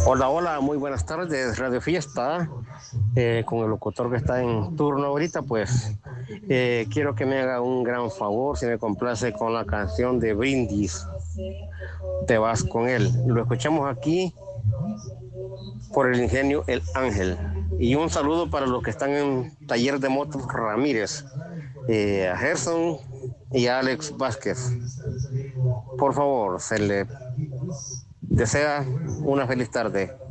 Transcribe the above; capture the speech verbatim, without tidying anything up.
Hola, hola, muy buenas tardes, Radio Fiesta. Eh, con el locutor que está en turno ahorita, pues eh, quiero que me haga un gran favor, si me complace con la canción de Brindis, Te vas con él. Lo escuchamos aquí por el ingenio El Ángel. Y un saludo para los que están en Taller de Motos Ramírez, eh, a Gerson y a Alex Vázquez. Por favor, se le desea una feliz tarde.